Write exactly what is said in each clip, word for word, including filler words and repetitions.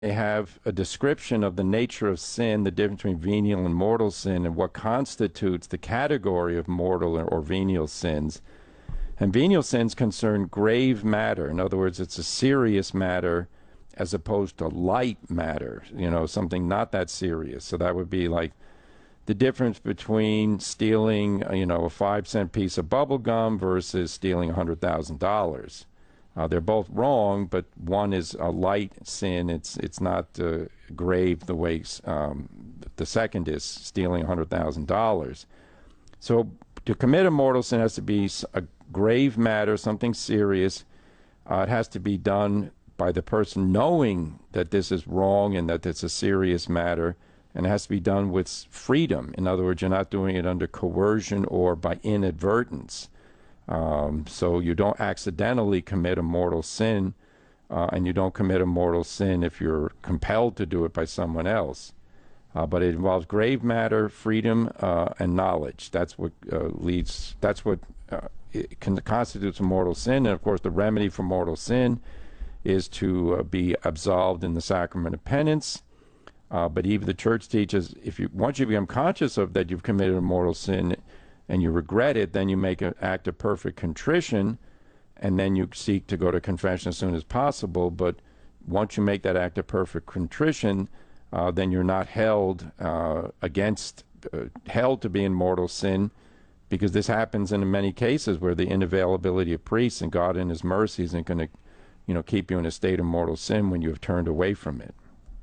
they have a description of the nature of sin, the difference between venial and mortal sin, and what constitutes the category of mortal or, or venial sins. And venial sins concern grave matter. In other words, it's a serious matter as opposed to light matter, you know, something not that serious. So that would be like the difference between stealing, uh, you know, a five cent piece of bubble gum versus stealing one hundred thousand dollars. Uh, they're both wrong, but one is a light sin. It's it's not uh, grave the way um, the second is stealing one hundred thousand dollars. So to commit a mortal sin has to be a grave matter, something serious. Uh, it has to be done by the person knowing that this is wrong and that it's a serious matter, and it has to be done with freedom. In other words, you're not doing it under coercion or by inadvertence. Um, so you don't accidentally commit a mortal sin, uh, and you don't commit a mortal sin if you're compelled to do it by someone else. Uh, but it involves grave matter, freedom, uh, and knowledge. That's what uh, leads. That's what uh, it can, constitutes a mortal sin. And of course, the remedy for mortal sin is to uh, be absolved in the sacrament of penance. Uh, but even the church teaches, if you once you become conscious of that you've committed a mortal sin, and you regret it, then you make an act of perfect contrition, and then you seek to go to confession as soon as possible. But once you make that act of perfect contrition, uh, then you're not held uh, against, uh, held to be in mortal sin, because this happens in many cases where the inavailability of priests and God in His mercy isn't going to, you know, keep you in a state of mortal sin when you have turned away from it.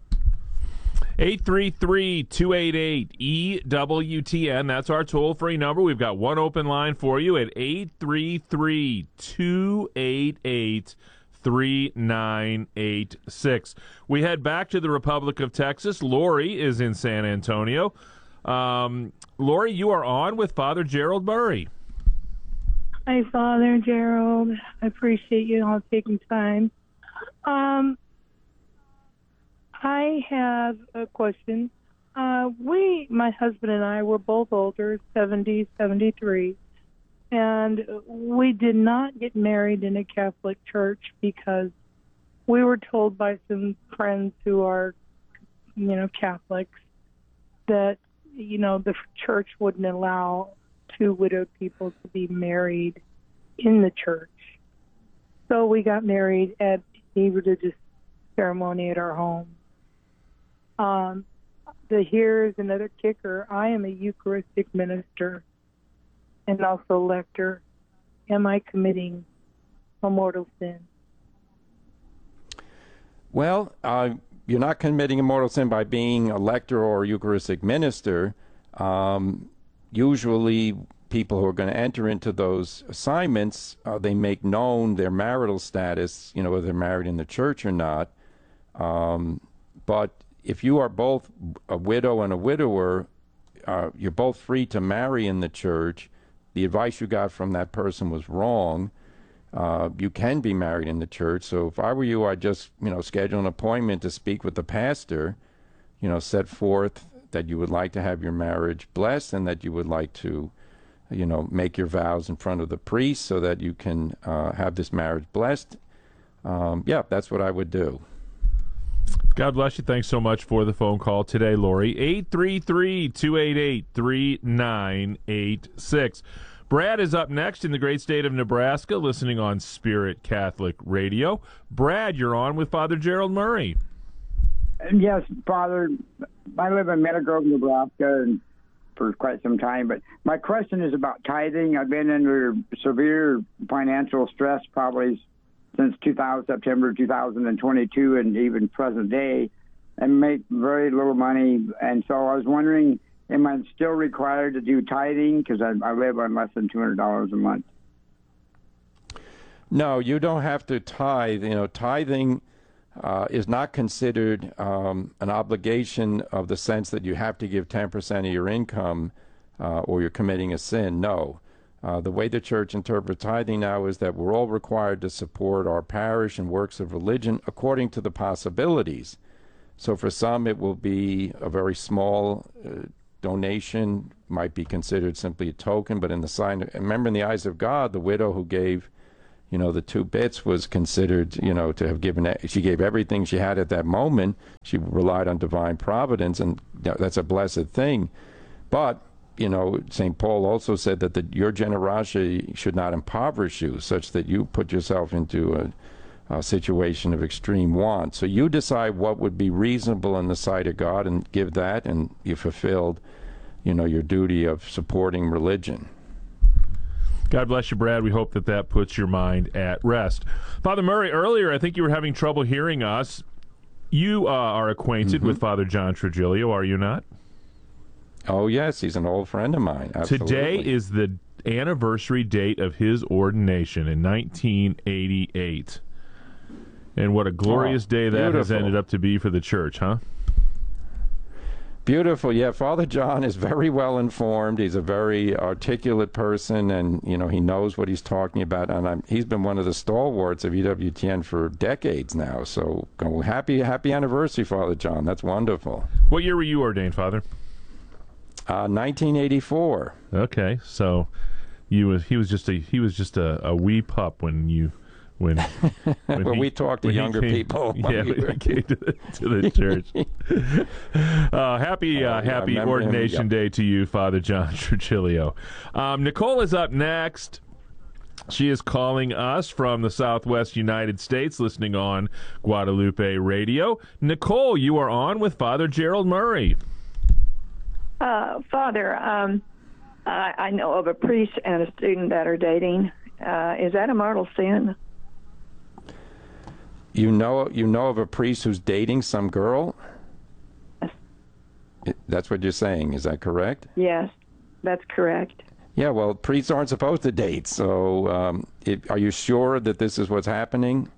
eight three three, two eight eight, E W T N. That's our toll-free number. We've got one open line for you at eight three three, two eight eight, three nine eight six. We head back to the Republic of Texas. Lori is in San Antonio. Um, Lori, you are on with Father Gerald Murray. Hi, Father Gerald. I appreciate you all taking time. Um, I have a question. Uh, we, my husband and I, were both older, seventy, seventy-three, and we did not get married in a Catholic church because we were told by some friends who are, you know, Catholics that, you know, the church wouldn't allow two widowed people to be married in the church. So we got married at a religious ceremony at our home. Um, the here's another kicker. I am a Eucharistic minister and also lector. Am I committing a mortal sin? Well, uh, you're not committing a mortal sin by being a lector or a Eucharistic minister. Um, usually people who are going to enter into those assignments, uh, they make known their marital status, you know, whether they're married in the church or not. Um, but if you are both a widow and a widower, uh, you're both free to marry in the church. The advice you got from that person was wrong. Uh, you can be married in the church. So if I were you, I'd just, you know, schedule an appointment to speak with the pastor, you know, set forth that you would like to have your marriage blessed and that you would like to, you know, make your vows in front of the priest so that you can uh, have this marriage blessed. Um, yeah, that's what I would do. God bless you. Thanks so much for the phone call today, Lori. eight three three, two eight eight, three nine eight six. Brad is up next in the great state of Nebraska, listening on Spirit Catholic Radio. Brad, you're on with Father Gerald Murray. Yes, Father. I live in Meadow Grove, Nebraska, and for quite some time. But my question is about tithing. I've been under severe financial stress probably since two thousand, September two thousand twenty-two, and even present day, and make very little money. And so I was wondering, am I still required to do tithing? Because I, I live on less than two hundred dollars a month. No, you don't have to tithe. You know, tithing uh, is not considered um, an obligation of the sense that you have to give ten percent of your income uh, or you're committing a sin. No. Uh, the way the church interprets tithing now is that we're all required to support our parish and works of religion according to the possibilities. So for some, it will be a very small uh, donation, might be considered simply a token, but in the sign, remember in the eyes of God, the widow who gave, you know, the two bits was considered, you know, to have given, she gave everything she had at that moment. She relied on divine providence, and that's a blessed thing. But, you know, Saint Paul also said that the, your generosity should not impoverish you, such that you put yourself into a, a situation of extreme want. So you decide what would be reasonable in the sight of God and give that, and you fulfilled, you know, your duty of supporting religion. God bless you, Brad. We hope that that puts your mind at rest. Father Murray, earlier I think you were having trouble hearing us. You uh, are acquainted mm-hmm. with Father John Trigilio, are you not? Oh, yes. He's an old friend of mine. Absolutely. Today is the anniversary date of his ordination in nineteen eighty-eight. And what a glorious oh, day that beautiful. has ended up to be for the church, huh? Beautiful. Yeah, Father John is very well informed. He's a very articulate person, and, you know, he knows what he's talking about. And I'm, he's been one of the stalwarts of E W T N for decades now. So oh, happy, happy anniversary, Father John. That's wonderful. What year were you ordained, Father? Uh, nineteen eighty-four. Okay, so you was he was just a he was just a, a wee pup when you when when well, he, we talk to younger came, people. Yeah, when he came to the, to the church. uh, happy uh, uh, yeah, happy ordination him, yeah. day to you, Father John Trigilio. Um, Nicole is up next. She is calling us from the Southwest United States, listening on Guadalupe Radio. Nicole, you are on with Father Gerald Murray. Uh, Father, um, I, I know of a priest and a student that are dating. Uh, is that a mortal sin? You know, you know of a priest who's dating some girl? Yes. That's what you're saying. Is that correct? Yes, that's correct. Yeah, well, priests aren't supposed to date. So um, it, are you sure that this is what's happening?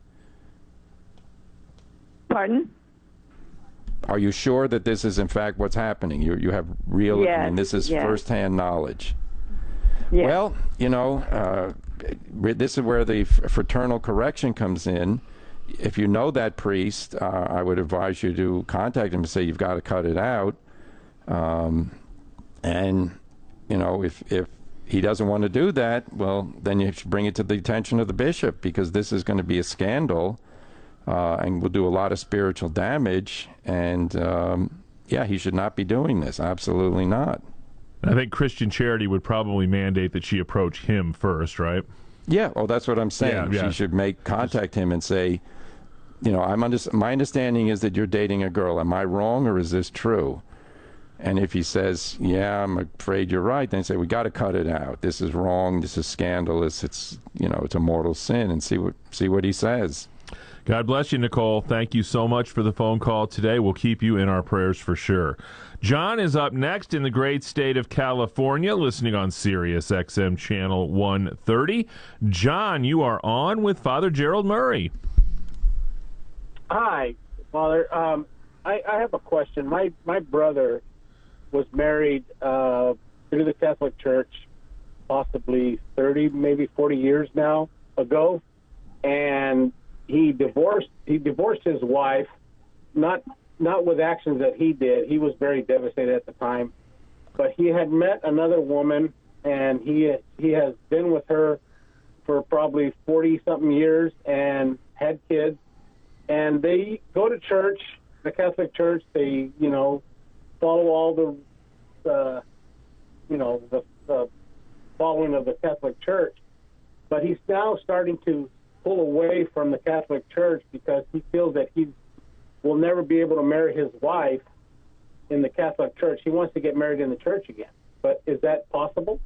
Pardon? Are you sure that this is, in fact, what's happening? You you have real, yes, I mean, this is yes. firsthand knowledge. Yes. Well, you know, uh, this is where the fraternal correction comes in. If you know that priest, uh, I would advise you to contact him and say you've got to cut it out. Um, and, you know, if, if he doesn't want to do that, well, then you should bring it to the attention of the bishop, because this is going to be a scandal. Uh, and will do a lot of spiritual damage, and um, yeah, he should not be doing this. Absolutely not. I think Christian Charity would probably mandate that she approach him first, right? Yeah, well, that's what I'm saying. Yeah, yeah. She should make contact him and say, you know, I'm under, my understanding is that you're dating a girl. Am I wrong, or is this true? And if he says, yeah, I'm afraid you're right, then say, we got to cut it out. This is wrong. This is scandalous. It's, you know, it's a mortal sin, and see what see what he says. God bless you, Nicole. Thank you so much for the phone call today. We'll keep you in our prayers for sure. John is up next in the great state of California, listening on Sirius X M Channel one thirty. John, you are on with Father Gerald Murray. Hi, Father. Um, I, I have a question. My my brother was married uh, through the Catholic Church possibly thirty, maybe forty years now ago, and he divorced he divorced his wife, not not with actions that he did. He was very devastated at the time, but he had met another woman, and he he has been with her for probably forty something years and had kids. And they go to church, the Catholic Church. They you know follow all the uh, you know the, the following of the Catholic Church, but he's now starting to pull away from the Catholic Church because he feels that he will never be able to marry his wife in the Catholic Church. He wants to get married in the church again. But is that possible?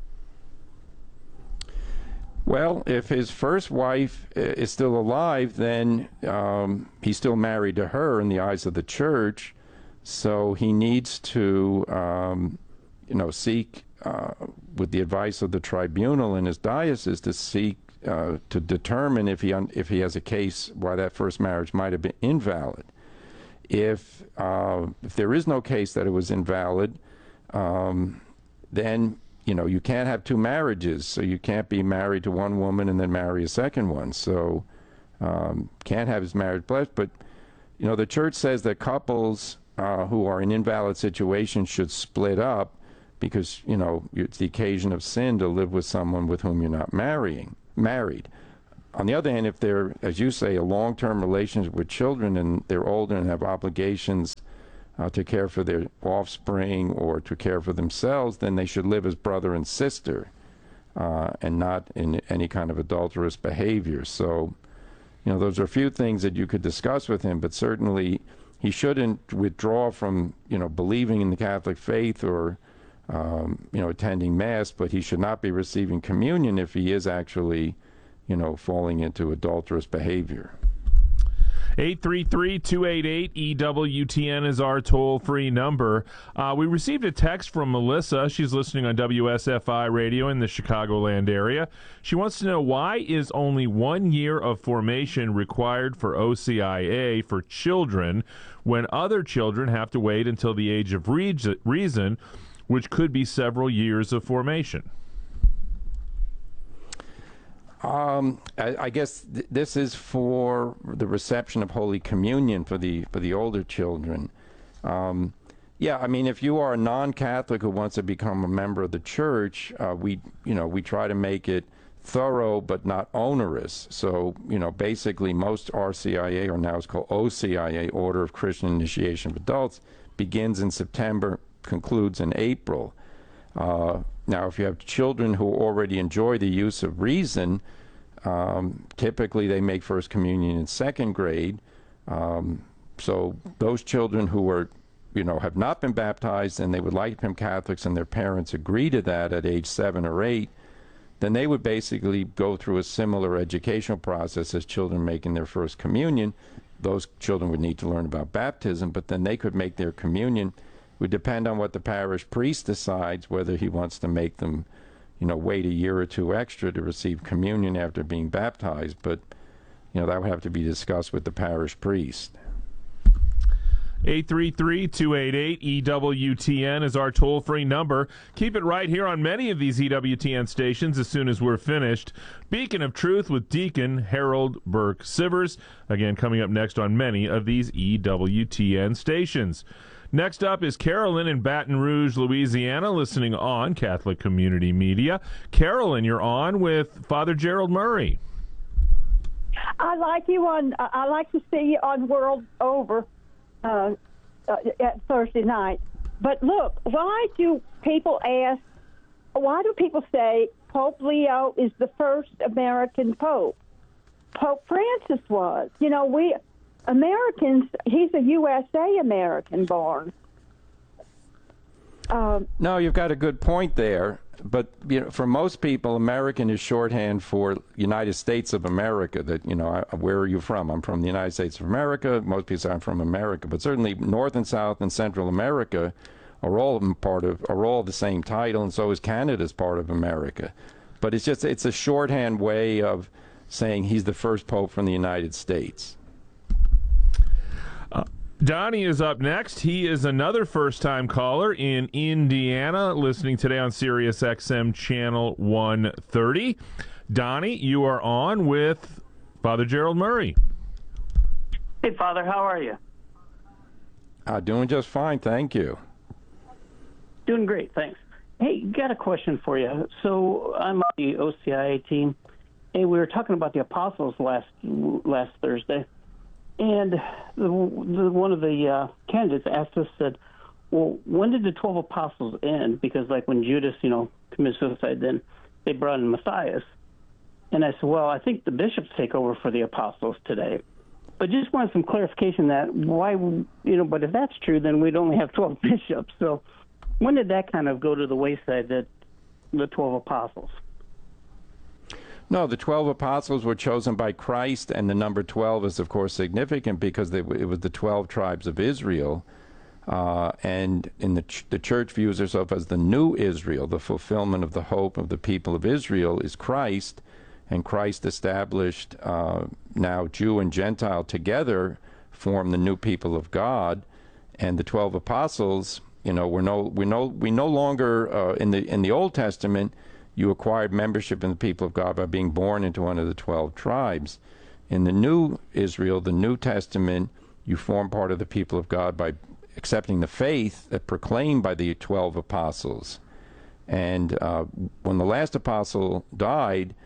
Well, if his first wife is still alive, then um, he's still married to her in the eyes of the church. So he needs to, um, you know, seek, uh, with the advice of the tribunal in his diocese, to seek Uh, to determine if he un- if he has a case why that first marriage might have been invalid. If uh, if there is no case that it was invalid, um, then you know you can't have two marriages. So you can't be married to one woman and then marry a second one. So um, can't have his marriage blessed. But you know the church says that couples uh, who are in invalid situations should split up, because you know it's the occasion of sin to live with someone with whom you're not marrying. married. on the other hand, if they're, as you say, a long-term relationship with children and they're older and have obligations uh, to care for their offspring or to care for themselves, then they should live as brother and sister uh, and not in any kind of adulterous behavior. So, you know, those are a few things that you could discuss with him, but certainly he shouldn't withdraw from, you know, believing in the Catholic faith or, um, you know, attending Mass, but he should not be receiving communion if he is actually, you know, falling into adulterous behavior. eight three three, two eight eight, E W T N is our toll-free number. Uh, we received a text from Melissa. She's listening on W S F I radio in the Chicagoland area. She wants to know, why is only one year of formation required for O C I A for children when other children have to wait until the age of reason, which could be several years of formation? Um, I, I guess th- this is for the reception of Holy Communion for the for the older children. Um, yeah, I mean, if you are a non-Catholic who wants to become a member of the church, uh, we you know we try to make it thorough but not onerous. So you know, basically, most R C I A, or now it's called O C I A, Order of Christian Initiation of Adults, begins in September, concludes in April. Uh, now, if you have children who already enjoy the use of reason, um, typically they make First Communion in second grade. Um, so those children who are, you know, have not been baptized and they would like to become Catholics and their parents agree to that at age seven or eight, then they would basically go through a similar educational process as children making their First Communion. Those children would need to learn about baptism, but then they could make their communion. It would depend on what the parish priest decides, whether he wants to make them, you know, wait a year or two extra to receive communion after being baptized. But, you know, that would have to be discussed with the parish priest. eight three three, two eight eight, E W T N is our toll-free number. Keep it right here on many of these E W T N stations as soon as we're finished. Beacon of Truth with Deacon Harold Burke Sivers. Again, coming up next on many of these E W T N stations. Next up is Carolyn in Baton Rouge, Louisiana, listening on Catholic Community Media. Carolyn, you're on with Father Gerald Murray. I like you on. I like to see you on World Over uh, uh, at Thursday night. But look, why do people ask? Why do people say Pope Leo is the first American pope? Pope Francis was. You know, we. Americans, he's a U S A American born. Um, no, you've got a good point there. But you know, for most people, American is shorthand for United States of America. That, you know, I, where are you from? I'm from the United States of America. Most people say I'm from America. But certainly North and South and Central America are all part of, are all the same title, and so is Canada's part of America. But it's just, it's a shorthand way of saying he's the first pope from the United States. Donnie is up next. He is another first-time caller in Indiana, listening today on Sirius X M Channel one thirty. Donnie, you are on with Father Gerald Murray. Hey, Father, how are you? Uh, doing just fine, thank you. Doing great, thanks. Hey, got a question for you. So I'm on the O C I A team, and we were talking about the apostles last last Thursday. And the, the, one of the uh, candidates asked us, said, well, when did the twelve apostles end? Because, like, when Judas, you know, committed suicide, then they brought in Matthias. And I said, well, I think the bishops take over for the apostles today. But just wanted some clarification that why, you know, but if that's true, then we'd only have twelve bishops. So when did that kind of go to the wayside, that the twelve apostles? No, the twelve apostles were chosen by Christ, and the number twelve is, of course, significant because they, it was the twelve tribes of Israel. Uh, and in the, ch- the church views herself as the new Israel. The fulfillment of the hope of the people of Israel is Christ, and Christ established uh, now Jew and Gentile together form the new people of God. And the twelve apostles, you know, we're no, we no, we no longer uh, in the in the Old Testament. You acquired membership in the people of God by being born into one of the twelve tribes. In the new Israel, the New Testament, you form part of the people of God by accepting the faith that proclaimed by the twelve apostles. And uh, when the last apostle died,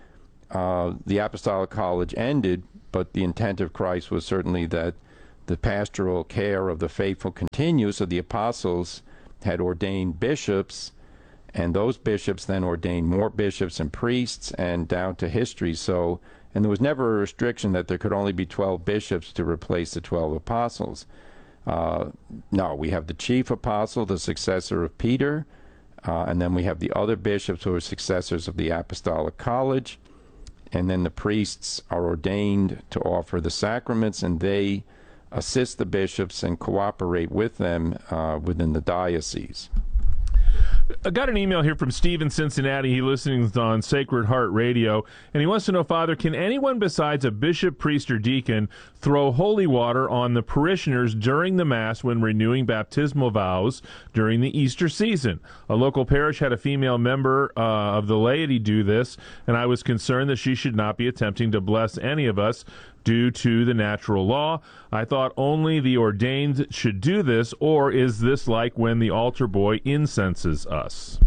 uh, the Apostolic College ended, but the intent of Christ was certainly that the pastoral care of the faithful continues. So the apostles had ordained bishops, and those bishops then ordained more bishops and priests, and down to history. So, and there was never a restriction that there could only be twelve bishops to replace the twelve apostles. Uh, no, we have the chief apostle, the successor of Peter, uh, and then we have the other bishops who are successors of the Apostolic College, and then the priests are ordained to offer the sacraments, and they assist the bishops and cooperate with them uh, within the diocese. I got an email here from Steve in Cincinnati. He listens on Sacred Heart Radio, and he wants to know, Father, can anyone besides a bishop, priest, or deacon throw holy water on the parishioners during the Mass when renewing baptismal vows during the Easter season? A local parish had a female member uh, of the laity do this, and I was concerned that she should not be attempting to bless any of us due to the natural law. I thought only the ordained should do this, or is this like when the altar boy incenses us?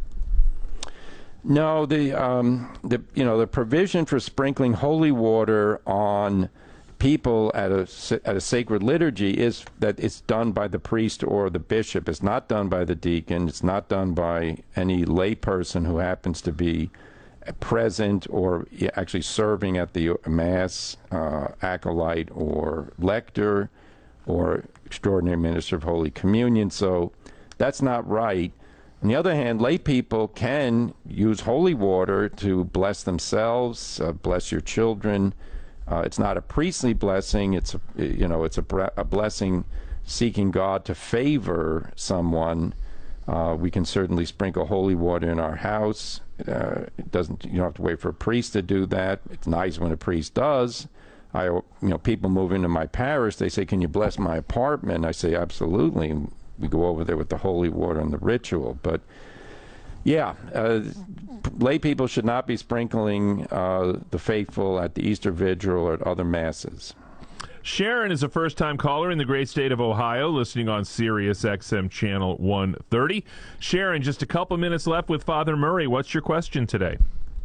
No, the um, the you know the provision for sprinkling holy water on people at a at a sacred liturgy is that it's done by the priest or the bishop. It's not done by the deacon. It's not done by any lay person who happens to be present or actually serving at the Mass, uh, acolyte or lector or extraordinary minister of Holy Communion. So that's not right. On the other hand, lay people can use holy water to bless themselves, uh, bless your children. Uh, it's not a priestly blessing. It's a, you know, it's a, a blessing seeking God to favor someone. Uh, we can certainly sprinkle holy water in our house. Uh, it doesn't. You don't have to wait for a priest to do that. It's nice when a priest does. I, you know, people move into my parish. They say, "Can you bless my apartment?" I say, "Absolutely." And we go over there with the holy water and the ritual. But yeah, uh, lay people should not be sprinkling uh, the faithful at the Easter Vigil or at other masses. Sharon is a first-time caller in the great state of Ohio, listening on Sirius X M Channel one thirty. Sharon, just a couple minutes left with Father Murray. What's your question today?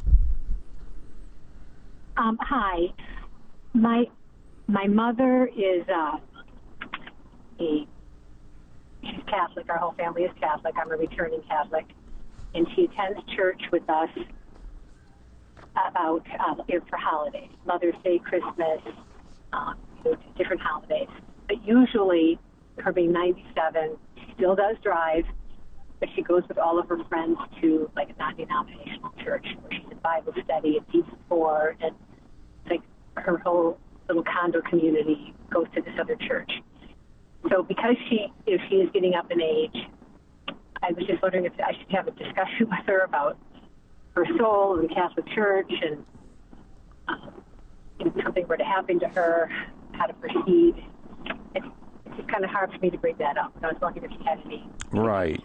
Um, hi. My my mother is uh, a she's Catholic. Our whole family is Catholic. I'm a returning Catholic. And she attends church with us about uh, for holidays, Mother's Day, Christmas, um, different holidays. But usually, her being ninety-seven, she still does drive, but she goes with all of her friends to like a non-denominational church where she's in Bible study and teaches for, and like her whole little condo community goes to this other church. So because she, if she is getting up in age, I was just wondering if I should have a discussion with her about her soul and the Catholic Church, and um, if something were to happen to her, how to proceed. It's, it's just kind of hard for me to bring that up. So I was wondering if you had any. Right.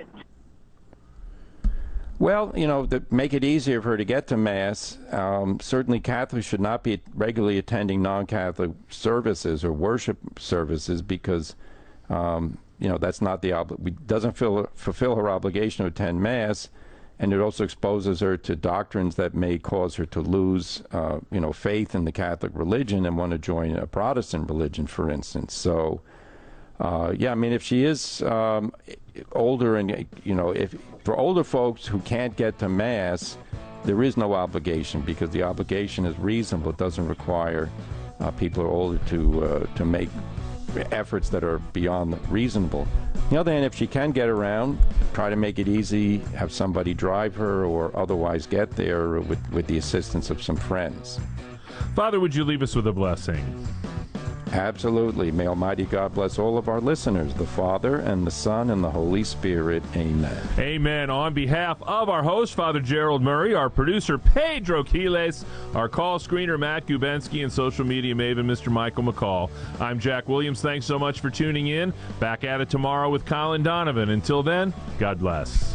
Well, you know, to make it easier for her to get to Mass, um, certainly Catholics should not be regularly attending non-Catholic services or worship services because, um, you know, that's not the obli- doesn't feel, fulfill her obligation to attend Mass, and it also exposes her to doctrines that may cause her to lose, uh, you know, faith in the Catholic religion and want to join a Protestant religion, for instance. So, uh, yeah, I mean, if she is um, older and, you know, if for older folks who can't get to Mass, there is no obligation because the obligation is reasonable. It doesn't require uh, people who are older to uh, to make efforts that are beyond reasonable. On the other hand, if she can get around, try to make it easy, have somebody drive her or otherwise get there with, with the assistance of some friends. Father, would you leave us with a blessing? Absolutely. May Almighty God bless all of our listeners, the Father and the Son and the Holy Spirit. Amen. Amen. On behalf of our host, Father Gerald Murray, our producer, Pedro Quiles, our call screener, Matt Gubensky, and social media maven, Mister Michael McCall, I'm Jack Williams. Thanks so much for tuning in. Back at it tomorrow with Colin Donovan. Until then, God bless.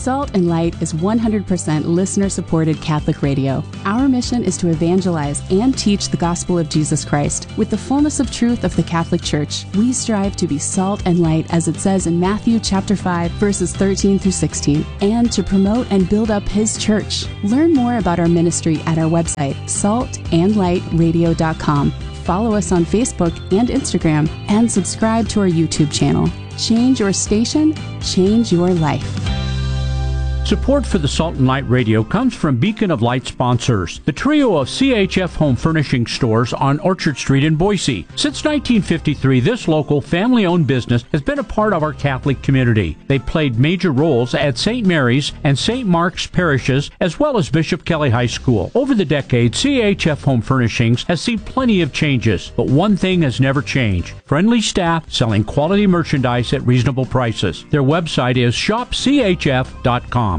Salt and Light is one hundred percent listener-supported Catholic radio. Our mission is to evangelize and teach the gospel of Jesus Christ with the fullness of truth of the Catholic Church. We strive to be salt and light, as it says in Matthew chapter five, verses thirteen through sixteen, and to promote and build up His church. Learn more about our ministry at our website, salt and light radio dot com. Follow us on Facebook and Instagram, and subscribe to our YouTube channel. Change your station, change your life. Support for the Salt and Light Radio comes from Beacon of Light sponsors, the trio of C H F home furnishing stores on Orchard Street in Boise. Since nineteen fifty-three, this local family-owned business has been a part of our Catholic community. They played major roles at Saint Mary's and Saint Mark's parishes, as well as Bishop Kelly High School. Over the decades, C H F Home Furnishings has seen plenty of changes, but one thing has never changed: friendly staff selling quality merchandise at reasonable prices. Their website is shop c h f dot com.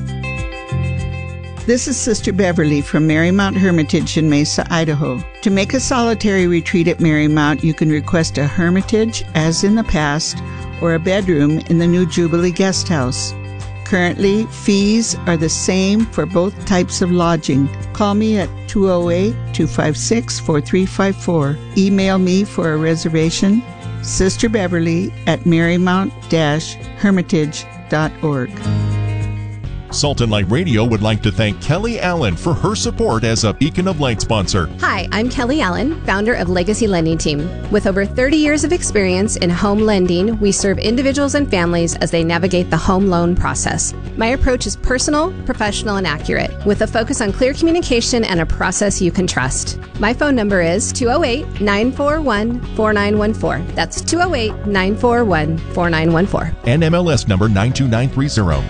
This is Sister Beverly from Marymount Hermitage in Mesa, Idaho. To make a solitary retreat at Marymount, you can request a hermitage, as in the past, or a bedroom in the new Jubilee Guest House. Currently, fees are the same for both types of lodging. Call me at two oh eight, two five six, four three five four. Email me for a reservation, Sister Beverly at marymount dash hermitage dot org. Salt and Light Radio would like to thank Kelly Allen for her support as a Beacon of Light sponsor. Hi, I'm Kelly Allen, founder of Legacy Lending Team. With over thirty years of experience in home lending, we serve individuals and families as they navigate the home loan process. My approach is personal, professional, and accurate, with a focus on clear communication and a process you can trust. My phone number is two oh eight, nine four one, four nine one four. That's two oh eight, nine four one, four nine one four. N M L S number nine two nine three zero.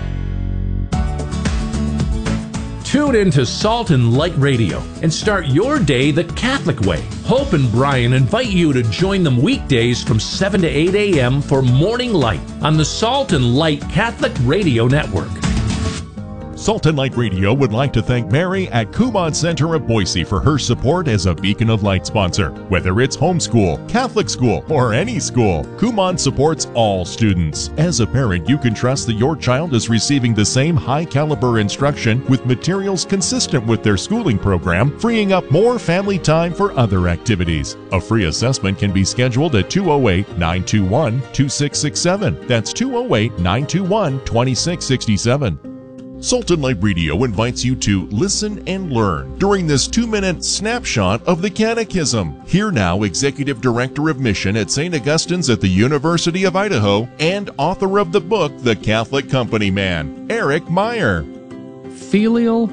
Tune into Salt and Light Radio and start your day the Catholic way. Hope and Brian invite you to join them weekdays from seven to eight a.m. for Morning Light on the Salt and Light Catholic Radio Network. Salt and Light Radio would like to thank Mary at Kumon Center of Boise for her support as a Beacon of Light sponsor. Whether it's homeschool, Catholic school, or any school, Kumon supports all students. As a parent, you can trust that your child is receiving the same high-caliber instruction with materials consistent with their schooling program, freeing up more family time for other activities. A free assessment can be scheduled at two oh eight, nine two one, two six six seven. That's two oh eight, nine two one, two six six seven. Salt and Light Radio invites you to listen and learn during this two-minute snapshot of the Catechism. Here now, Executive Director of Mission at Saint Augustine's at the University of Idaho and author of the book The Catholic Company Man, Eric Meyer. Filial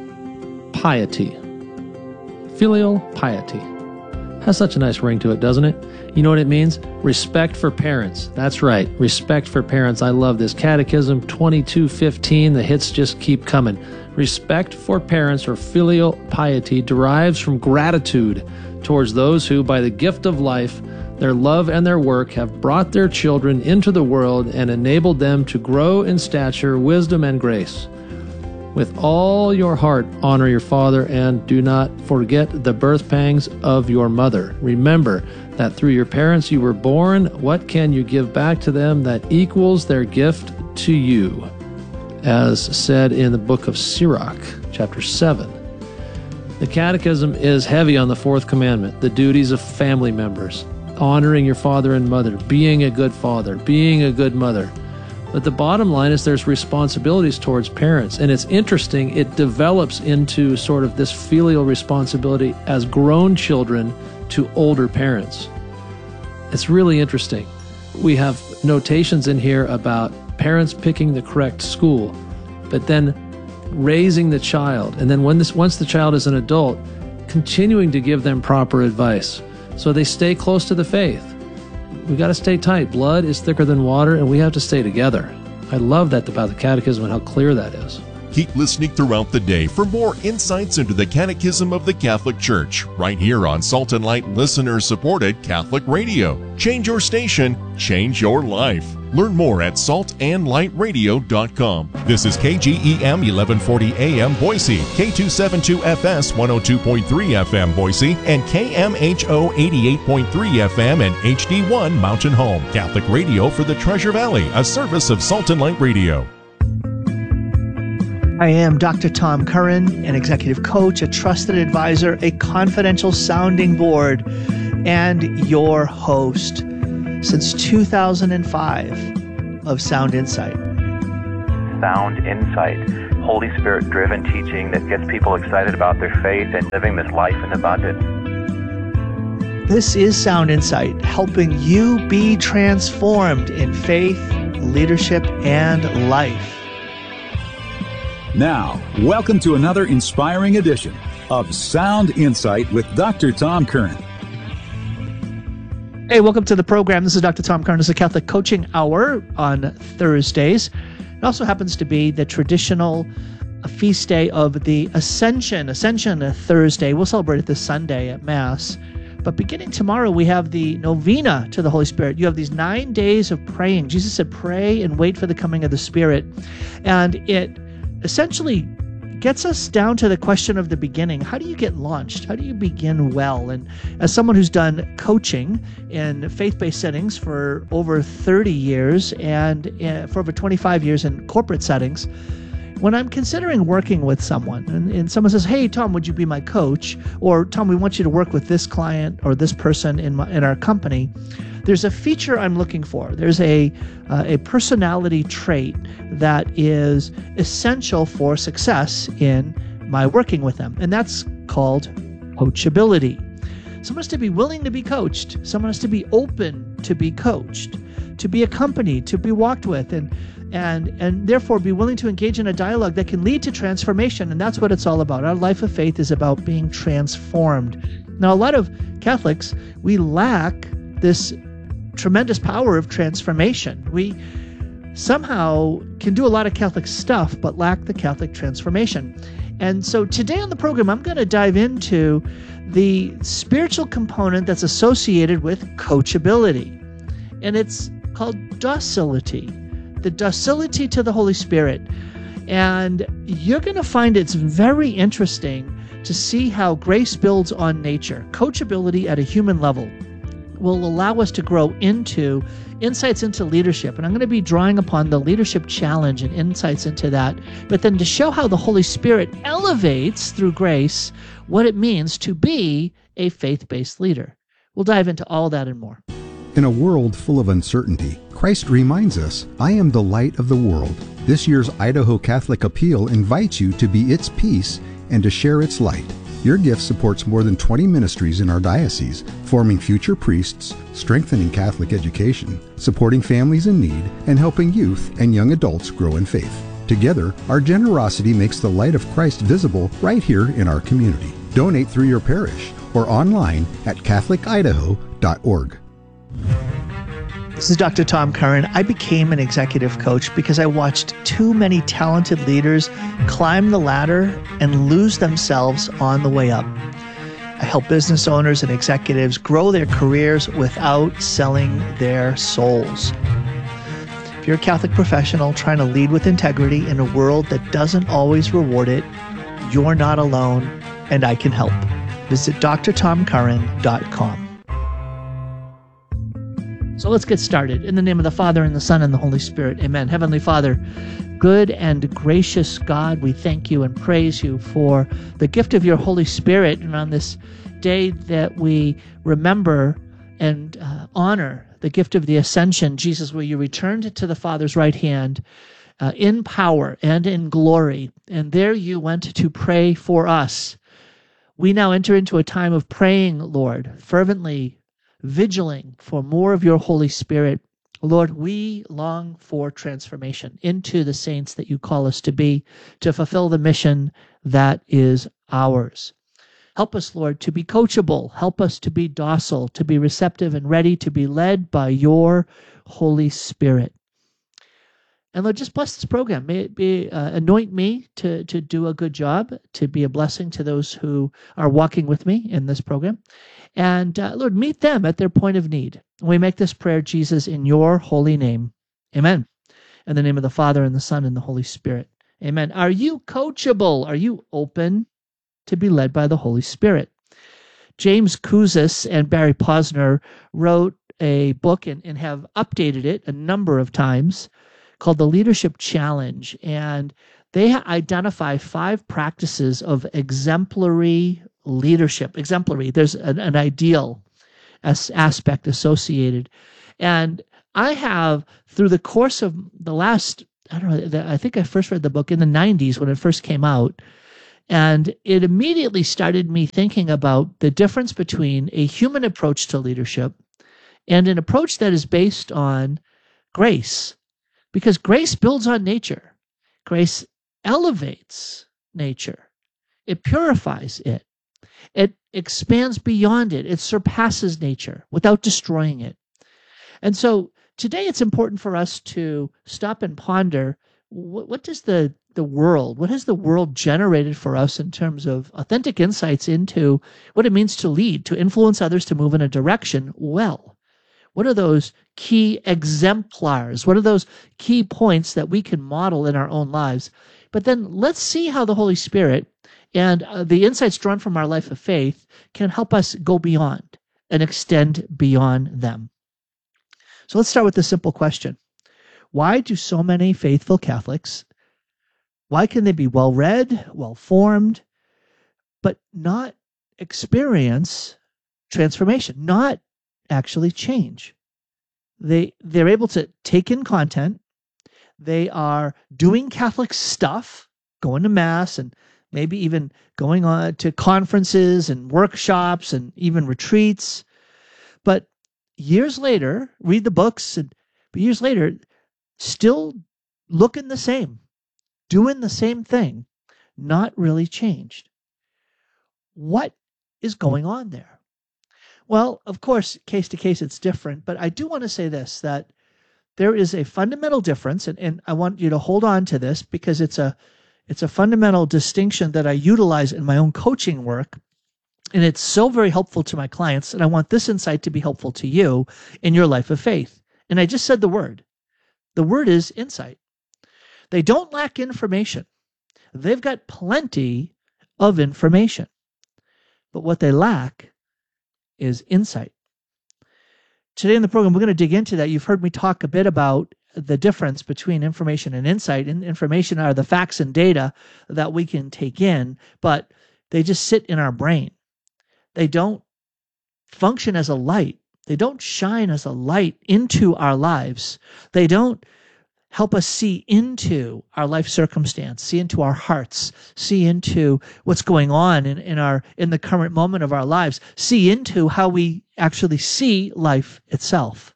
piety. Filial piety. Has such a nice ring to it, doesn't it? You know what it means? Respect for parents. That's right. Respect for parents. I love this. Catechism twenty-two fifteen. The hits just keep coming. Respect for parents, or filial piety, derives from gratitude towards those who, by the gift of life, their love and their work, have brought their children into the world and enabled them to grow in stature, wisdom, and grace. With all your heart, honor your father, and do not forget the birth pangs of your mother. Remember that through your parents you were born. What can you give back to them that equals their gift to you? As said in the book of Sirach, chapter seven. The Catechism is heavy on the fourth commandment, the duties of family members, honoring your father and mother, being a good father, being a good mother. But the bottom line is there's responsibilities towards parents. And it's interesting, it develops into sort of this filial responsibility as grown children to older parents. It's really interesting. We have notations in here about parents picking the correct school, but then raising the child. And then when this, once the child is an adult, continuing to give them proper advice so they stay close to the faith. We got to stay tight. Blood is thicker than water, and we have to stay together. I love that about the Catechism and how clear that is. Keep listening throughout the day for more insights into the Catechism of the Catholic Church, right here on Salt and Light listener-supported Catholic Radio. Change your station, change your life. Learn more at salt and light radio dot com. This is K G E M eleven forty A M Boise, K two seventy-two F S one oh two point three F M Boise, and K M H O eighty-eight point three F M and H D one Mountain Home. Catholic Radio for the Treasure Valley, a service of Salt and Light Radio. I am Doctor Tom Curran, an executive coach, a trusted advisor, a confidential sounding board, and your host since two thousand five of Sound Insight. Sound Insight, Holy Spirit-driven teaching that gets people excited about their faith and living this life in abundance. This is Sound Insight, helping you be transformed in faith, leadership, and life. Now, welcome to another inspiring edition of Sound Insight with Doctor Tom Curran. Hey, welcome to the program. This is Doctor Tom Curran. This is a Catholic Coaching Hour on Thursdays. It also happens to be the traditional feast day of the Ascension. Ascension Thursday. We'll celebrate it this Sunday at Mass. But beginning tomorrow, we have the novena to the Holy Spirit. You have these nine days of praying. Jesus said, pray and wait for the coming of the Spirit. And it essentially gets us down to the question of the beginning. How do you get launched? How do you begin well? And as someone who's done coaching in faith-based settings for over thirty years and for over twenty-five years in corporate settings, when I'm considering working with someone and, and someone says, hey, Tom, would you be my coach? Or Tom, we want you to work with this client or this person in my, in our company. There's a feature I'm looking for. There's a, uh, a personality trait that is essential for success in my working with them. And that's called coachability. Someone has to be willing to be coached. Someone has to be open to be coached, to be accompanied, to be walked with, and and and therefore be willing to engage in a dialogue that can lead to transformation. And that's what it's all about. Our life of faith is about being transformed. Now, a lot of Catholics, we lack this tremendous power of transformation. We somehow can do a lot of Catholic stuff, but lack the Catholic transformation. And so today on the program, I'm going to dive into the spiritual component that's associated with coachability. And it's called docility. The docility to the Holy Spirit. And you're going to find it's very interesting to see how grace builds on nature. Coachability at a human level will allow us to grow into insights into leadership. And I'm going to be drawing upon the leadership challenge and insights into that, but then to show how the Holy Spirit elevates through grace what it means to be a faith-based leader. We'll dive into all that and more. In a world full of uncertainty, Christ reminds us, I am the light of the world. This year's Idaho Catholic Appeal invites you to be its peace and to share its light. Your gift supports more than twenty ministries in our diocese, forming future priests, strengthening Catholic education, supporting families in need, and helping youth and young adults grow in faith. Together, our generosity makes the light of Christ visible right here in our community. Donate through your parish or online at catholic idaho dot org. This is Doctor Tom Curran. I became an executive coach because I watched too many talented leaders climb the ladder and lose themselves on the way up. I help business owners and executives grow their careers without selling their souls. If you're a Catholic professional trying to lead with integrity in a world that doesn't always reward it, you're not alone, and I can help. Visit d r tom curran dot com. So let's get started. In the name of the Father, and the Son, and the Holy Spirit. Amen. Heavenly Father, good and gracious God, we thank you and praise you for the gift of your Holy Spirit. And on this day that we remember and uh, honor the gift of the Ascension, Jesus, where you returned to the Father's right hand uh, in power and in glory. And there you went to pray for us. We now enter into a time of praying, Lord, fervently, vigiling for more of your Holy Spirit. Lord, we long for transformation into the saints that you call us to be, to fulfill the mission that is ours. Help us, Lord, to be coachable. Help us to be docile, to be receptive and ready to be led by your Holy Spirit. And Lord, just bless this program. May it be, uh, anoint me to, to do a good job, to be a blessing to those who are walking with me in this program. And uh, Lord, meet them at their point of need. We make this prayer, Jesus, in your holy name. Amen. In the name of the Father, and the Son, and the Holy Spirit. Amen. Are you coachable? Are you open to be led by the Holy Spirit? James Kouzes and Barry Posner wrote a book and, and have updated it a number of times called The Leadership Challenge. And they identify five practices of exemplary leadership. Exemplary, there's an, an ideal as aspect associated. And I have, through the course of the last, I don't know, I think I first read the book in the nineties when it first came out. And it immediately started me thinking about the difference between a human approach to leadership and an approach that is based on grace. Because grace builds on nature. Grace elevates nature. It purifies it. It expands beyond it. It surpasses nature without destroying it. And so today it's important for us to stop and ponder, what, what does the, the world, what has the world generated for us in terms of authentic insights into what it means to lead, to influence others, to move in a direction well? What are those key exemplars? What are those key points that we can model in our own lives? But then let's see how the Holy Spirit and uh, the insights drawn from our life of faith can help us go beyond and extend beyond them. So let's start with the simple question. Why do so many faithful Catholics, why can they be well-read, well-formed, but not experience transformation, not actually change? They, they're able to take in content. They are doing Catholic stuff, going to Mass and maybe even going on to conferences and workshops and even retreats. But years later, read the books, and but years later, still looking the same, doing the same thing, not really changed. What is going on there? Well, of course, case to case, it's different. But I do want to say this, that there is a fundamental difference, and, and I want you to hold on to this because it's a It's a fundamental distinction that I utilize in my own coaching work, and it's so very helpful to my clients, and I want this insight to be helpful to you in your life of faith. And I just said the word. The word is insight. They don't lack information. They've got plenty of information. But what they lack is insight. Today in the program, we're going to dig into that. You've heard me talk a bit about the difference between information and insight. And information are the facts and data that we can take in, but they just sit in our brain. They don't function as a light. They don't shine as a light into our lives. They don't help us see into our life circumstance, see into our hearts, see into what's going on in, in our in the current moment of our lives, see into how we actually see life itself.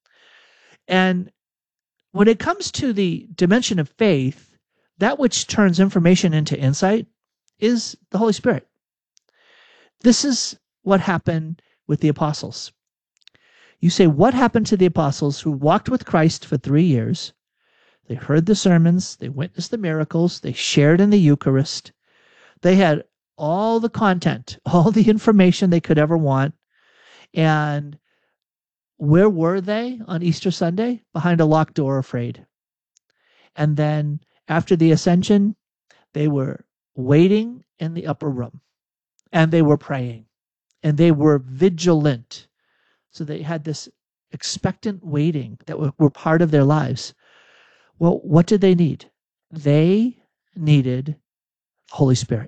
And when it comes to the dimension of faith, that which turns information into insight is the Holy Spirit. This is what happened with the apostles. You say, what happened to the apostles who walked with Christ for three years? They heard the sermons, they witnessed the miracles, they shared in the Eucharist. They had all the content, all the information they could ever want. And where were they on Easter Sunday? Behind a locked door, afraid. And then after the ascension, they were waiting in the upper room. And they were praying. And they were vigilant. So they had this expectant waiting that were, were part of their lives. Well, what did they need? They needed Holy Spirit.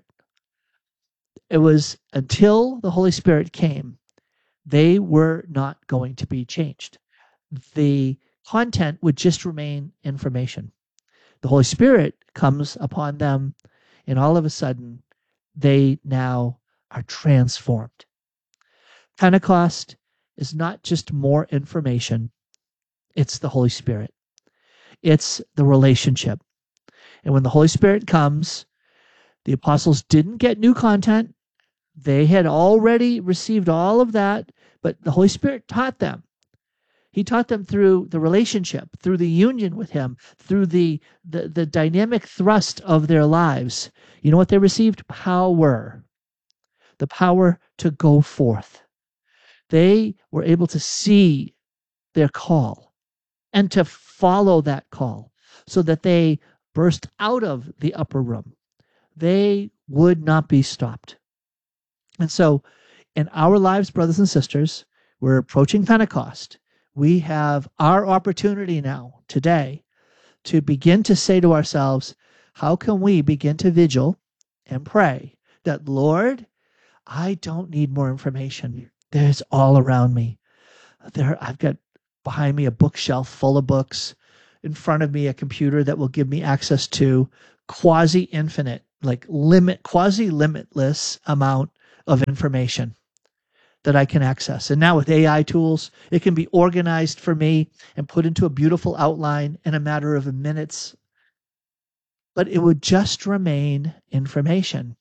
It was until the Holy Spirit came, they were not going to be changed. The content would just remain information. The Holy Spirit comes upon them, and all of a sudden, they now are transformed. Pentecost is not just more information, it's the Holy Spirit. It's the relationship. And when the Holy Spirit comes, the apostles didn't get new content. They had already received all of that, but the Holy Spirit taught them. He taught them through the relationship, through the union with Him, through the, the, the dynamic thrust of their lives. You know what they received? Power. The power to go forth. They were able to see their call and to follow that call so that they burst out of the upper room. They would not be stopped. And so in our lives, brothers and sisters, we're approaching Pentecost. We have our opportunity now, today, to begin to say to ourselves, How can we begin to vigil and pray that, Lord, I don't need more information. There's all around me. There, I've got behind me a bookshelf full of books. In front of me, a computer that will give me access to quasi-infinite, like limit, quasi-limitless amount of information that I can access. And now with A I tools, it can be organized for me and put into a beautiful outline in a matter of minutes. But it would just remain information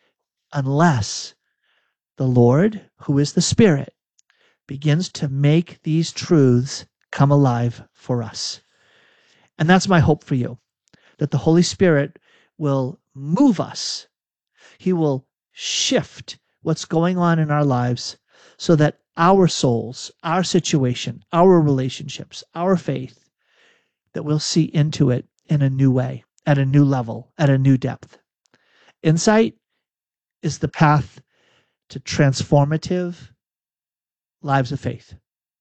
unless the Lord, who is the Spirit, begins to make these truths come alive for us. And that's my hope for you, that the Holy Spirit will move us. He will shift what's going on in our lives so that our souls, our situation, our relationships, our faith, that we'll see into it in a new way, at a new level, at a new depth. Insight is the path to transformative lives of faith.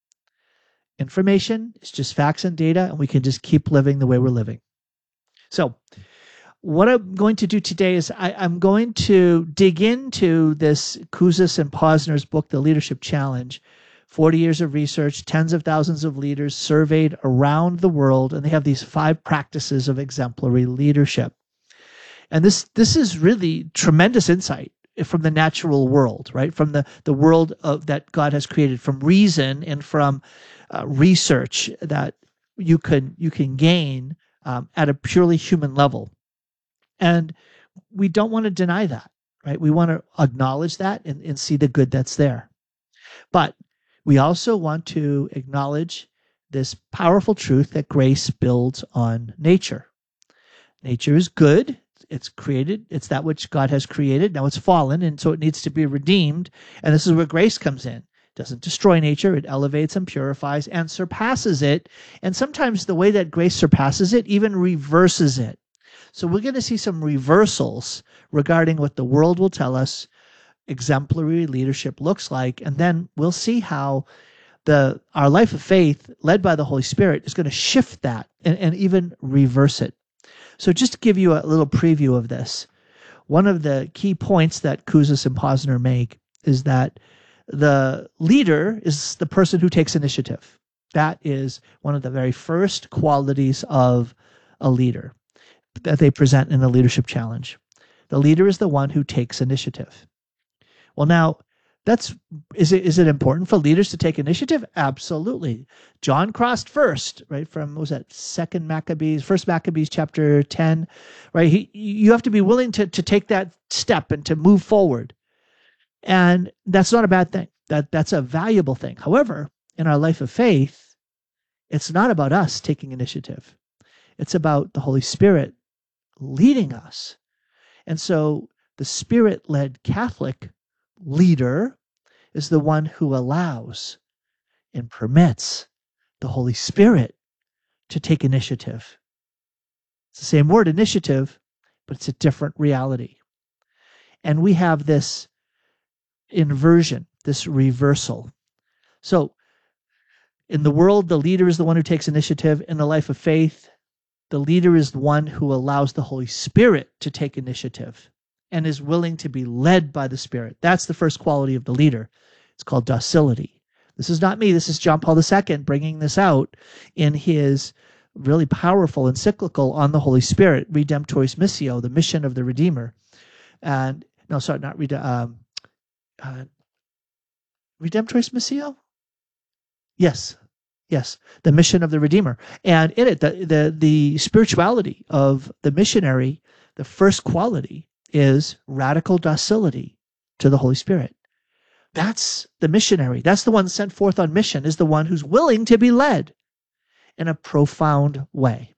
Information is just facts and data, and we can just keep living the way we're living. So what I'm going to do today is I, I'm going to dig into this Kouzes and Posner's book, The Leadership Challenge. forty years of research, tens of thousands of leaders surveyed around the world, and they have these five practices of exemplary leadership. And this this is really tremendous insight from the natural world, right? From the, the world of, that God has created, from reason and from uh, research that you can, you can gain um, at a purely human level. And we don't want to deny that, right? We want to acknowledge that and, and see the good that's there. But we also want to acknowledge this powerful truth that grace builds on nature. Nature is good. It's created. It's that which God has created. Now it's fallen, and so it needs to be redeemed. And this is where grace comes in. It doesn't destroy nature. It elevates and purifies and surpasses it. And sometimes the way that grace surpasses it even reverses it. So we're going to see some reversals regarding what the world will tell us exemplary leadership looks like. And then we'll see how the our life of faith, led by the Holy Spirit, is going to shift that and, and even reverse it. So just to give you a little preview of this, one of the key points that Kouzes and Posner make is that the leader is the person who takes initiative. That is one of the very first qualities of a leader that they present in the Leadership Challenge. The leader is the one who takes initiative. Well, now, that's is it is it important for leaders to take initiative? Absolutely. John crossed first, right? From what was that second Maccabees, first Maccabees chapter ten, right? He, you have to be willing to to take that step and to move forward, and that's not a bad thing. That that's a valuable thing. However, in our life of faith, it's not about us taking initiative. It's about the Holy Spirit leading us, and so the Spirit-led Catholic leader is the one who allows and permits the Holy Spirit to take initiative. It's the same word, initiative, but it's a different reality. And we have this inversion, this reversal. So in the world, the leader is the one who takes initiative. In the life of faith, the leader is the one who allows the Holy Spirit to take initiative and is willing to be led by the Spirit. That's the first quality of the leader. It's called docility. This is not me. This is John Paul the Second bringing this out in his really powerful encyclical on the Holy Spirit, Redemptoris Missio, the mission of the Redeemer. And no, sorry, not Rede- um, uh, Redemptoris Missio? Yes, yes, the mission of the Redeemer. And in it, the, the, the spirituality of the missionary, the first quality is radical docility to the Holy Spirit. That's the missionary. That's the one sent forth on mission, is the one who's willing to be led in a profound way.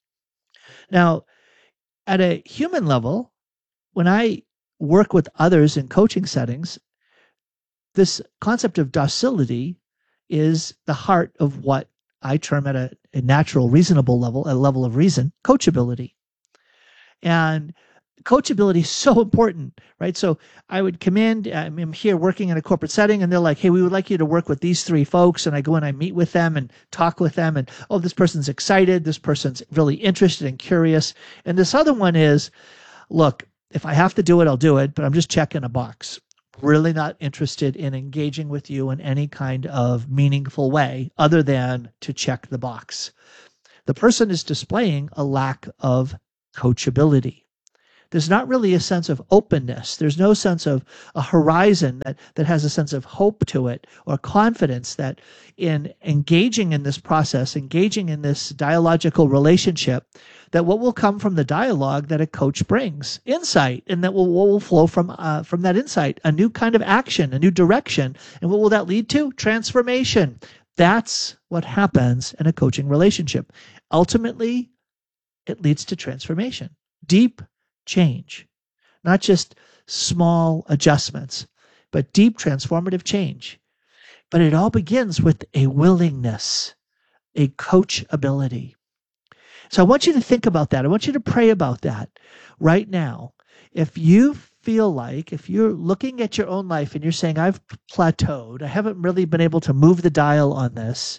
Now, at a human level, when I work with others in coaching settings, this concept of docility is the heart of what I term at a, a natural, reasonable level, a level of reason, coachability. And coachability is so important, right? So I would come in, I'm here working in a corporate setting, and they're like, hey, we would like you to work with these three folks. And I go and I meet with them and talk with them. And, oh, this person's excited. This person's really interested and curious. And this other one is, look, if I have to do it, I'll do it, but I'm just checking a box. Really not interested in engaging with you in any kind of meaningful way other than to check the box. The person is displaying a lack of coachability. There's not really a sense of openness. There's no sense of a horizon that, that has a sense of hope to it or confidence that in engaging in this process, engaging in this dialogical relationship, that what will come from the dialogue that a coach brings, insight, and that will, what will flow from, uh, from that insight, a new kind of action, a new direction. And what will that lead to? Transformation. That's what happens in a coaching relationship. Ultimately, it leads to transformation, deep change, not just small adjustments, but deep transformative change. But it all begins with a willingness, a coachability. So I want you to think about that. I want you to pray about that right now. If you feel like, if you're looking at your own life and you're saying, I've plateaued, I haven't really been able to move the dial on this,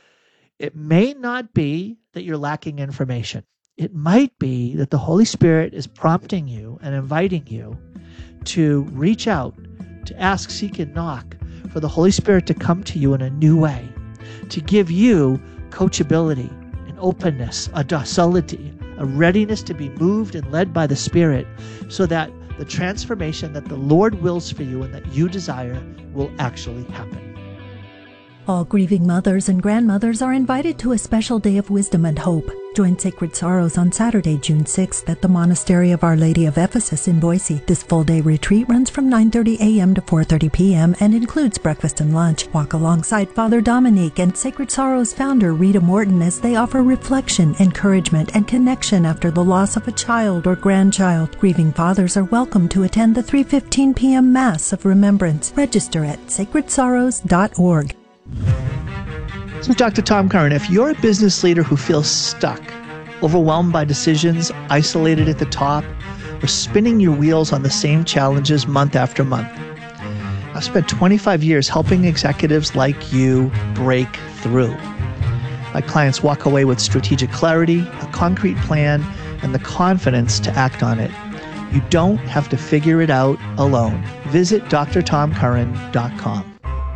it may not be that you're lacking information. It might be that the Holy Spirit is prompting you and inviting you to reach out, to ask, seek, and knock for the Holy Spirit to come to you in a new way, to give you coachability, an openness, a docility, a readiness to be moved and led by the Spirit, so that the transformation that the Lord wills for you and that you desire will actually happen. All grieving mothers and grandmothers are invited to a special day of wisdom and hope. Join Sacred Sorrows on Saturday, June sixth at the Monastery of Our Lady of Ephesus in Boise. This full-day retreat runs from nine thirty a.m. to four thirty p.m. and includes breakfast and lunch. Walk alongside Father Dominique and Sacred Sorrows founder Rita Morton as they offer reflection, encouragement, and connection after the loss of a child or grandchild. Grieving fathers are welcome to attend the three fifteen p.m. Mass of Remembrance. Register at sacred sorrows dot org. So Doctor Tom Curran, if you're a business leader who feels stuck, overwhelmed by decisions, isolated at the top, or spinning your wheels on the same challenges month after month, I've spent twenty-five years helping executives like you break through. My clients walk away with strategic clarity, a concrete plan, and the confidence to act on it. You don't have to figure it out alone. Visit d r tom curran dot com.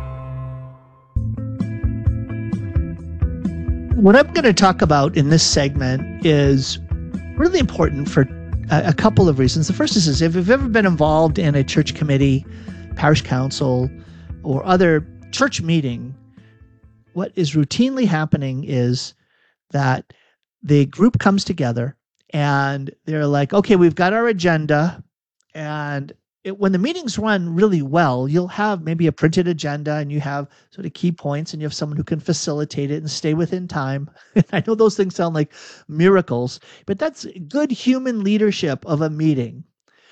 What I'm going to talk about in this segment is really important for a, a couple of reasons. The first is, is if you've ever been involved in a church committee, parish council, or other church meeting, what is routinely happening is that the group comes together and they're like, okay, we've got our agenda. And it, when the meetings run really well, you'll have maybe a printed agenda and you have sort of key points and you have someone who can facilitate it and stay within time. I know those things sound like miracles, but that's good human leadership of a meeting.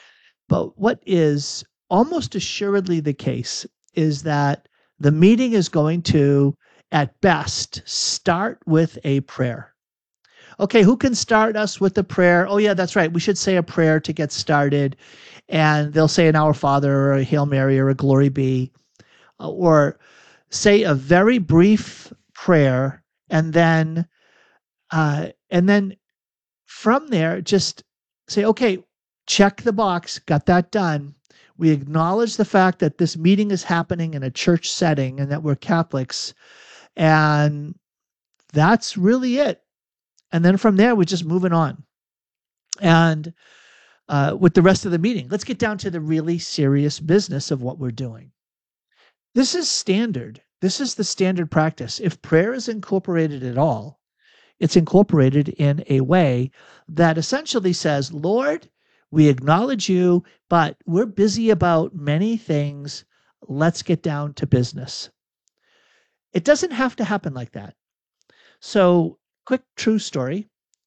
But what is almost assuredly the case is that the meeting is going to, at best, start with a prayer. Okay, who can start us with a prayer? Oh, yeah, that's right. We should say a prayer to get started. And they'll say an Our Father or a Hail Mary or a Glory Be, or say a very brief prayer, and then, uh, and then from there, just say, okay, check the box, got that done. We acknowledge the fact that this meeting is happening in a church setting and that we're Catholics, and that's really it. And then from there, we're just moving on. And uh, with the rest of the meeting, let's get down to the really serious business of what we're doing. This is standard. This is the standard practice. If prayer is incorporated at all, it's incorporated in a way that essentially says, Lord, we acknowledge you, but we're busy about many things. Let's get down to business. It doesn't have to happen like that. So, quick true story.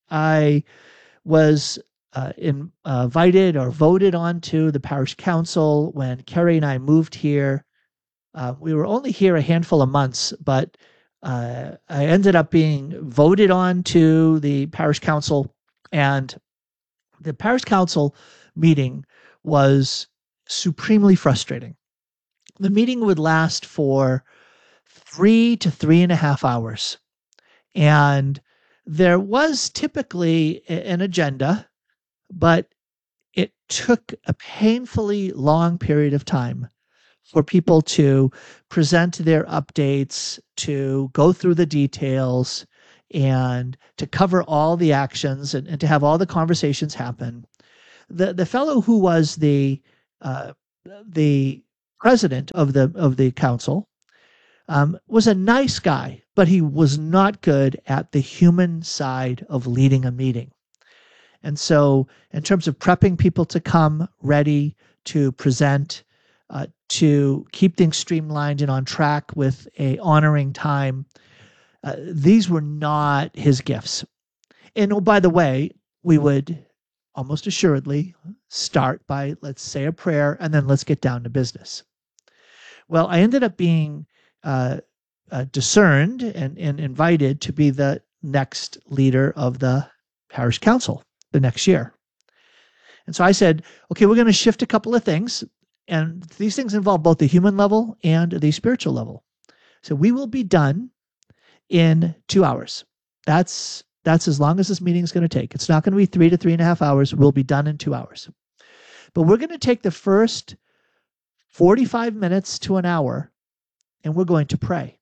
I was uh, in, uh, invited or voted onto the parish council when Carrie and I moved here. Uh, we were only here a handful of months, but uh, I ended up being voted on to the parish council, and the parish council meeting was supremely frustrating. The meeting would last for three to three and a half hours. And there was typically an agenda, but it took a painfully long period of time for people to present their updates, to go through the details, and to cover all the actions and, and to have all the conversations happen. The the fellow who was the uh, the president of the of the council um, was a nice guy, but he was not good at the human side of leading a meeting. And so, in terms of prepping people to come ready to present, uh, to keep things streamlined and on track with a honoring time, uh, these were not his gifts. And oh, by the way, we would almost assuredly start by, let's say a prayer, and then let's get down to business. Well, I ended up being uh, uh, discerned and, and invited to be the next leader of the parish council the next year. And so I said, okay, we're going to shift a couple of things. And these things involve both the human level and the spiritual level. So we will be done in two hours. That's That's as long as this meeting is going to take. It's not going to be three to three and a half hours. We'll be done in two hours. But we're going to take the first forty-five minutes to an hour, and we're going to pray.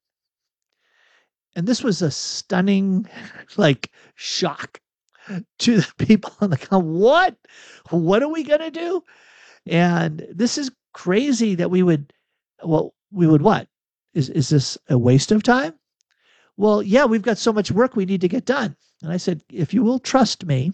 And this was a stunning, like, shock to the people on the council. What? What are we going to do? And this is crazy that we would, well, we would what? Is, is this a waste of time? Well, yeah, we've got so much work we need to get done. And I said, if you will trust me,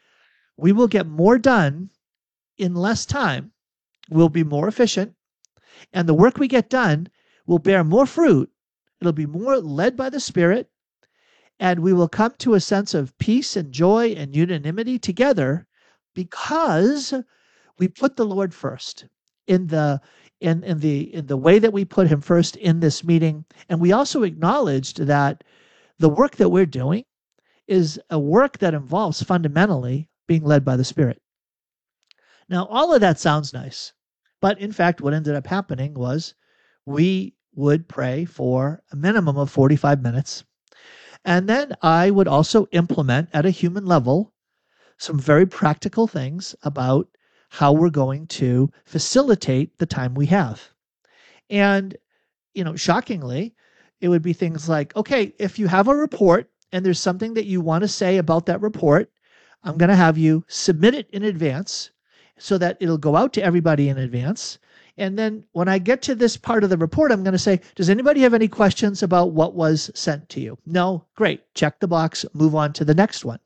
we will get more done in less time. We'll be more efficient. And the work we get done will bear more fruit. It'll be more led by the Spirit. And we will come to a sense of peace and joy and unanimity together because we put the Lord first in the in, in the in the way that we put him first in this meeting. And we also acknowledged that the work that we're doing is a work that involves fundamentally being led by the Spirit. Now, all of that sounds nice, but in fact, what ended up happening was we would pray for a minimum of forty-five minutes. And then I would also implement at a human level some very practical things about how we're going to facilitate the time we have. And, you know, shockingly, it would be things like, okay, if you have a report and there's something that you want to say about that report, I'm going to have you submit it in advance so that it'll go out to everybody in advance. And then when I get to this part of the report, I'm going to say, does anybody have any questions about what was sent to you? No? Great. Check the box, move on to the next one.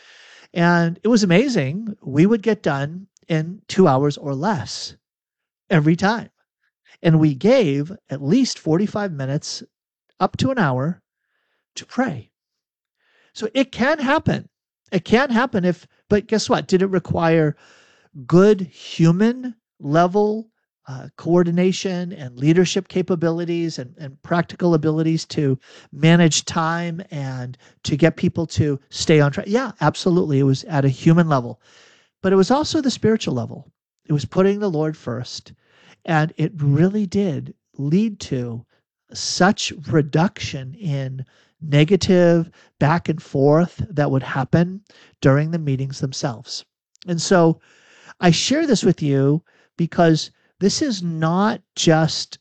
And it was amazing. We would get done in two hours or less every time. And we gave at least forty-five minutes up to an hour to pray. So it can happen. It can happen if, but guess what? Did it require good human level uh, coordination and leadership capabilities and, and practical abilities to manage time and to get people to stay on track? Yeah, absolutely. It was at a human level. But it was also the spiritual level. It was putting the Lord first. And it really did lead to such reduction in negative back and forth that would happen during the meetings themselves. And so I share this with you because this is not just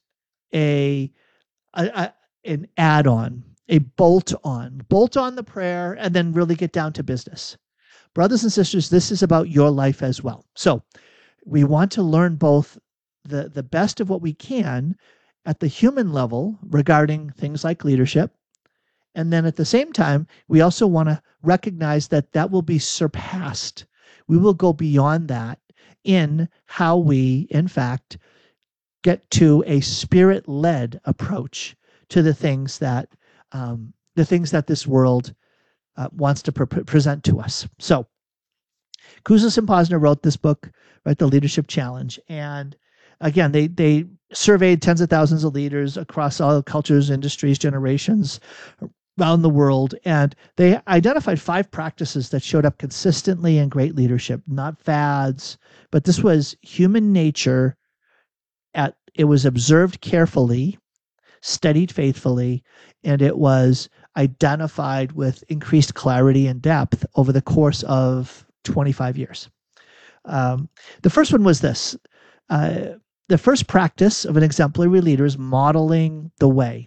a, a, a an add-on, a bolt-on. Bolt on the prayer and then really get down to business. Brothers and sisters, this is about your life as well. So we want to learn both the, the best of what we can at the human level regarding things like leadership. And then at the same time, we also want to recognize that that will be surpassed. We will go beyond that in how we, in fact, get to a spirit-led approach to the things that um, the things that this world uh, wants to pre- present to us. So, Kouzes and Posner wrote this book, right, The Leadership Challenge, and again, they they surveyed tens of thousands of leaders across all cultures, industries, generations around the world, and they identified five practices that showed up consistently in great leadership, not fads, but this was human nature. At it was observed carefully, studied faithfully, and it was identified with increased clarity and depth over the course of twenty-five years. Um, the first one was this. Uh, the first practice of an exemplary leader is modeling the way.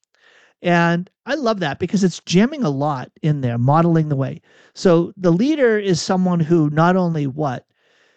And I love that because it's jamming a lot in there, modeling the way. So the leader is someone who not only what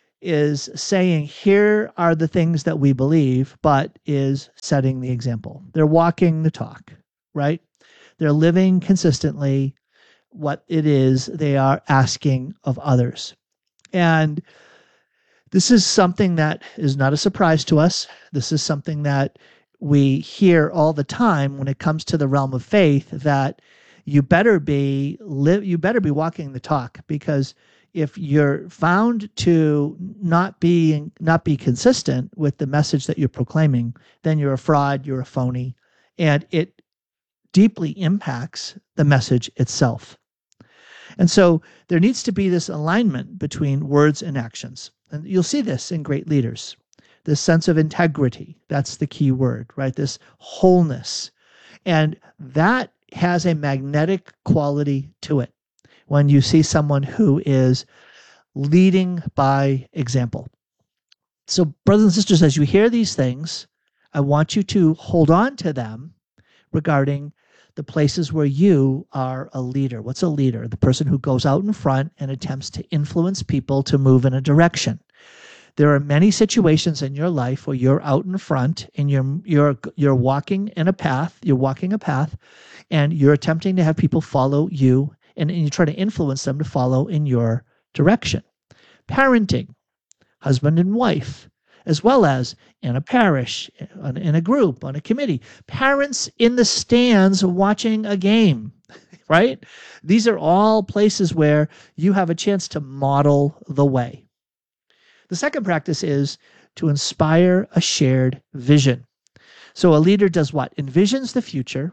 is saying, here are the things that we believe, but is setting the example. They're walking the talk, right? They're living consistently what it is they are asking of others. And this is something that is not a surprise to us. This is something that we hear all the time when it comes to the realm of faith, that you better be live, you better be walking the talk, because if you're found to not be not be consistent with the message that you're proclaiming, then you're a fraud, you're a phony, and it deeply impacts the message itself. And so there needs to be this alignment between words and actions. And you'll see this in great leaders. This sense of integrity, that's the key word, right? This wholeness. And that has a magnetic quality to it when you see someone who is leading by example. So, brothers and sisters, as you hear these things, I want you to hold on to them regarding the places where you are a leader. What's a leader? The person who goes out in front and attempts to influence people to move in a direction. There are many situations in your life where you're out in front and you're you're you're walking in a path, you're walking a path, and you're attempting to have people follow you, and, and you try to influence them to follow in your direction. Parenting, husband and wife, as well as in a parish, in a group, on a committee. Parents in the stands watching a game, right? These are all places where you have a chance to model the way. The second practice is to inspire a shared vision. So a leader does what? Envisions the future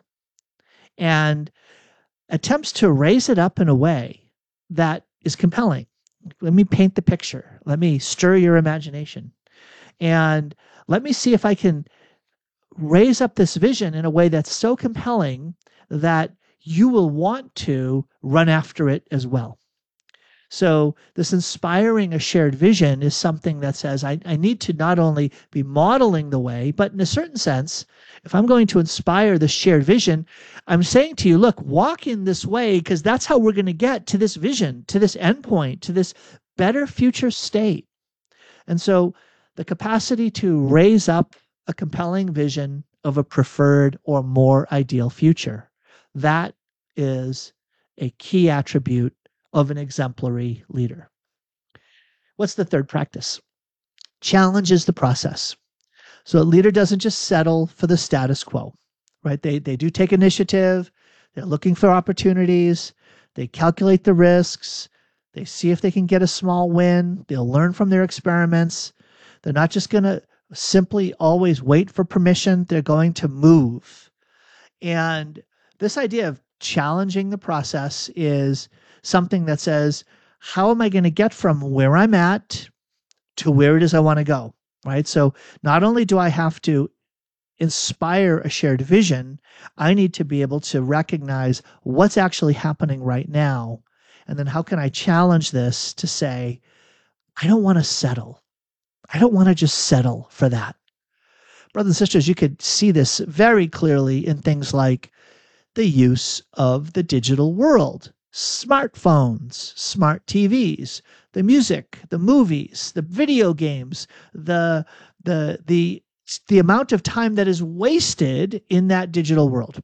and attempts to raise it up in a way that is compelling. Let me paint the picture. Let me stir your imagination. And let me see if I can raise up this vision in a way that's so compelling that you will want to run after it as well. So this inspiring a shared vision is something that says, I, I need to not only be modeling the way, but in a certain sense, if I'm going to inspire the shared vision, I'm saying to you, look, walk in this way, because that's how we're going to get to this vision, to this endpoint, to this better future state. And so the capacity to raise up a compelling vision of a preferred or more ideal future, that is a key attribute of an exemplary leader. What's the third practice? Challenges the process. So a leader doesn't just settle for the status quo, right? They, they do take initiative. They're looking for opportunities. They calculate the risks. They see if they can get a small win. They'll learn from their experiments. They're not just going to simply always wait for permission. They're going to move. And this idea of challenging the process is something that says, how am I going to get from where I'm at to where it is I want to go, right? So not only do I have to inspire a shared vision, I need to be able to recognize what's actually happening right now. And then how can I challenge this to say, I don't want to settle. I don't want to just settle for that. Brothers and sisters, you could see this very clearly in things like the use of the digital world. Smartphones, smart T Vs, the music, the movies, the video games, the the the the amount of time that is wasted in that digital world,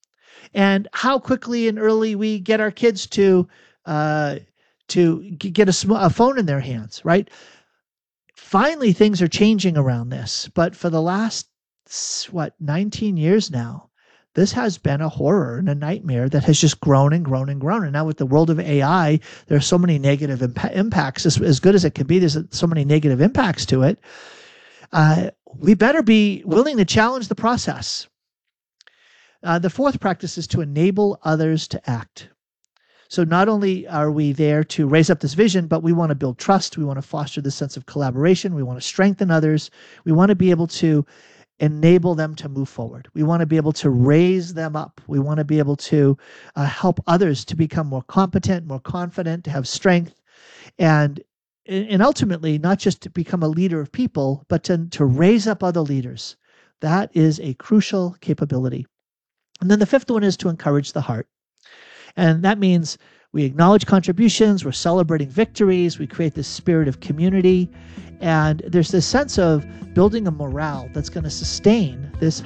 and how quickly and early we get our kids to uh, to get a, sm- a phone in their hands, right? Finally, things are changing around this, but for the last what nineteen years now, this has been a horror and a nightmare that has just grown and grown and grown. And now with the world of A I, there are so many negative imp- impacts. As, as good as it can be, there's so many negative impacts to it. Uh, we better be willing to challenge the process. Uh, the fourth practice is to enable others to act. So not only are we there to raise up this vision, but we want to build trust. We want to foster this sense of collaboration. We want to strengthen others. We want to be able to enable them to move forward. We want to be able to raise them up. We want to be able to uh, help others to become more competent, more confident, to have strength, and and ultimately not just to become a leader of people, but to, to raise up other leaders. That is a crucial capability. And then the fifth one is to encourage the heart. And that means we acknowledge contributions, we're celebrating victories, we create this spirit of community, and there's this sense of building a morale that's going to sustain this